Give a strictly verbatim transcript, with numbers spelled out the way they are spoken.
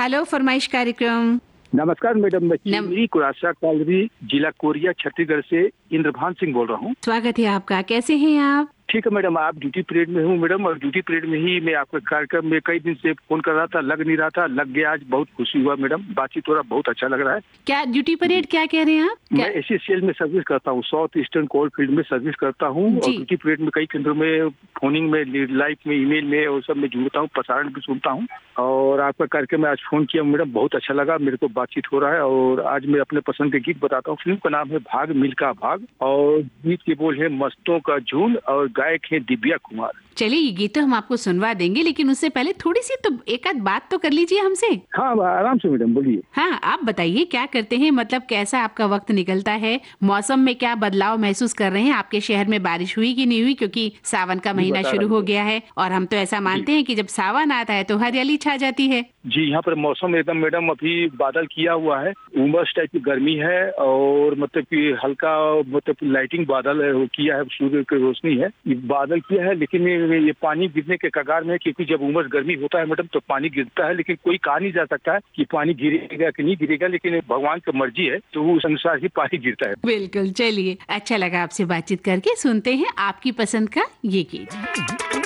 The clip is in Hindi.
हेलो फरमाइश कार्यक्रम। नमस्कार मैडम, मैं नम... चिमनी कुरासा कॉलोनी, जिला कोरिया, छत्तीसगढ़ से इंद्रभान सिंह बोल रहा हूँ। स्वागत है आपका। कैसे हैं आप? ठीक है मैडम, आप ड्यूटी पीरियड में हूँ मैडम, और ड्यूटी पीरियड में ही मैं आपके कार्यक्रम में कई दिन से फोन कर रहा था, लग नहीं रहा था, लग गया। आज बहुत खुशी हुआ मैडम, बातचीत हो रहा, बहुत अच्छा लग रहा है। क्या ड्यूटी पीरियड क्या कह रहे हैं आप? मैं एसएससीएल में सर्विस करता हूँ, साउथ ईस्टर्न कोल फील्ड में सर्विस करता हूँ, और ड्यूटी पीरियड में कई केंद्रों में फोनिंग में, लाइव में, ईमेल में और सब में जुड़ता हूँ, प्रसारण भी सुनता हूँ। और आपका कार्यक्रम में आज फोन किया मैडम, बहुत अच्छा लगा, मेरे को बातचीत हो रहा है। और आज मैं अपने पसंद के गीत बताता हूँ। फिल्म का नाम है भाग मिल्खा भाग, और गीत के बोल है मस्तों का झुंड, और गायक है दिव्या कुमार। चलिए, ये गीत तो हम आपको सुनवा देंगे, लेकिन उससे पहले थोड़ी सी तो एक आध बात तो कर लीजिए हमसे। हाँ, आराम से मैडम, बोलिए। हाँ, आप बताइए क्या करते हैं, मतलब कैसा आपका वक्त निकलता है, मौसम में क्या बदलाव महसूस कर रहे हैं? आपके शहर में बारिश हुई कि नहीं हुई? क्योंकि सावन का महीना शुरू हो गया है, और हम तो ऐसा मानते हैं कि जब सावन आता है तो हरियाली छा जाती है। जी, यहाँ पर मौसम एकदम मैडम अभी बादल किया हुआ है, उमस टाइप की गर्मी है, और मतलब कि हल्का मतलब लाइटिंग बादल है, किया है, सूर्य की रोशनी है, बादल किया है। लेकिन ये पानी गिरने के कगार में है, क्योंकि जब उमस गर्मी होता है मैडम तो पानी गिरता है, लेकिन कोई कहा नहीं जा सकता है कि पानी गिरेगा कि नहीं गिरेगा, लेकिन भगवान की मर्जी है तो उस अनुसार ही पानी गिरता है। बिल्कुल। चलिए, अच्छा लगा आपसे बातचीत करके। सुनते हैं आपकी पसंद का ये गीत।